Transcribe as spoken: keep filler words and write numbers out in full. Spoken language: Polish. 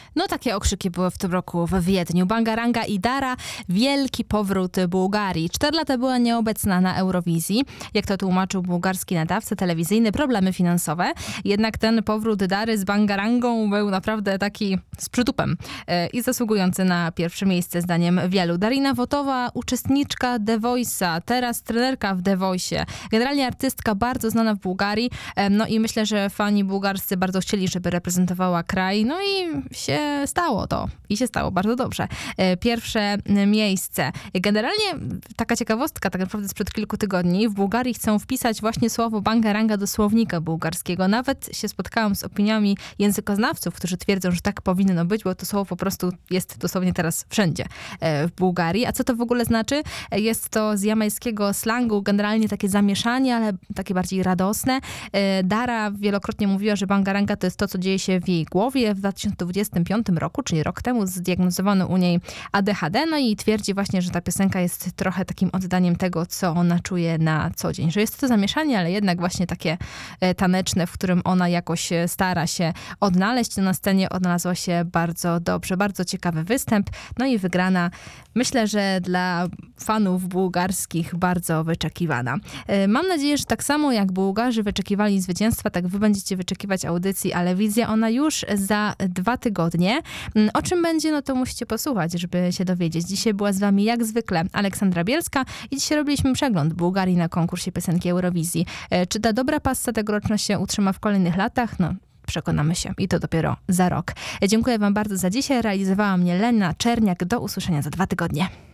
No takie okrzyki były w tym roku w Wiedniu. Bangaranga i Dara, wielki powrót Bułgarii. Cztery lata była nieobecna na Eurowizji. Jak to tłumaczył bułgarski nadawca telewizyjny, problemy finansowe. Jednak ten powrót Dary z Bangarangą był naprawdę taki z przytupem e, i zasługujący na pierwsze miejsce zdaniem wielu. Darina Wotowa, uczestniczka The Voice'a, teraz trenerka w The Voice'ie. Generalnie artystka bardzo znana w Bułgarii. E, no i myślę, że fani bułgarscy bardzo chcieli, żeby reprezentowała kraj. No i się stało to. I się stało bardzo dobrze. Pierwsze miejsce. Generalnie taka ciekawostka, tak naprawdę sprzed kilku tygodni, w Bułgarii chcą wpisać właśnie słowo bangaranga do słownika bułgarskiego. Nawet się spotkałam z opiniami językoznawców, którzy twierdzą, że tak powinno być, bo to słowo po prostu jest dosłownie teraz wszędzie w Bułgarii. A co to w ogóle znaczy? Jest to z jamańskiego slangu generalnie takie zamieszanie, ale takie bardziej radosne. Dara wielokrotnie mówiła, że bangaranga to jest to, co dzieje się w jej głowie. W dwa tysiące dwudziestym piątym roku, czyli rok temu, zdiagnozowano u niej A D H D, no i twierdzi właśnie, że ta piosenka jest trochę takim oddaniem tego, co ona czuje na co dzień. Że jest to zamieszanie, ale jednak właśnie takie taneczne, w którym ona jakoś stara się odnaleźć. Na scenie odnalazła się bardzo dobrze. Bardzo ciekawy występ. No i wygrana, myślę, że dla fanów bułgarskich bardzo wyczekiwana. Mam nadzieję, że tak samo jak Bułgarzy wyczekiwali zwycięstwa, tak wy będziecie wyczekiwać audycji Alewizja. Ona już za dwa tygodnie. O czym będzie, no to musicie posłuchać, żeby się dowiedzieć. Dzisiaj była z wami jak zwykle Aleksandra Bielska i dzisiaj robiliśmy przegląd Bułgarii na konkursie piosenki Eurowizji. Czy ta dobra passa tegoroczna się utrzyma w kolejnych latach? No, przekonamy się i to dopiero za rok. Dziękuję wam bardzo za dzisiaj. Realizowała mnie Lena Czerniak. Do usłyszenia za dwa tygodnie.